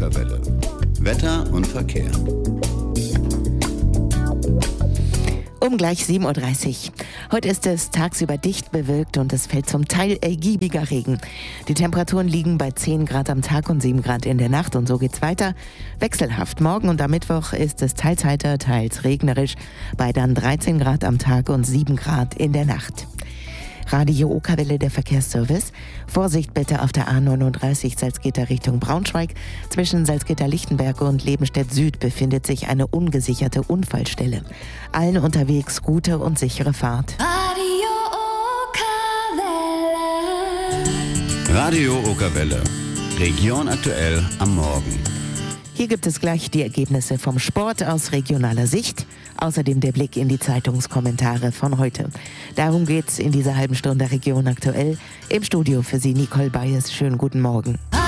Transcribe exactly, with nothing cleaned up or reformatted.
Okerwelle. Wetter und Verkehr. Um gleich sieben Uhr dreißig. Heute ist es tagsüber dicht bewölkt und es fällt zum Teil ergiebiger Regen. Die Temperaturen liegen bei zehn Grad am Tag und sieben Grad in der Nacht und so geht's weiter. Wechselhaft. Morgen und am Mittwoch ist es teils heiter, teils regnerisch, bei dann dreizehn Grad am Tag und sieben Grad in der Nacht. Radio Okerwelle, der Verkehrsservice. Vorsicht bitte auf der A neununddreißig Salzgitter Richtung Braunschweig. Zwischen Salzgitter-Lichtenberg und Lebenstedt Süd befindet sich eine ungesicherte Unfallstelle. Allen unterwegs gute und sichere Fahrt. Radio Okerwelle. Radio Okerwelle. Region aktuell am Morgen. Hier gibt es gleich die Ergebnisse vom Sport aus regionaler Sicht. Außerdem der Blick in die Zeitungskommentare von heute. Darum geht's in dieser halben Stunde Region aktuell. Im Studio für Sie Nicole Bayes. Schönen guten Morgen.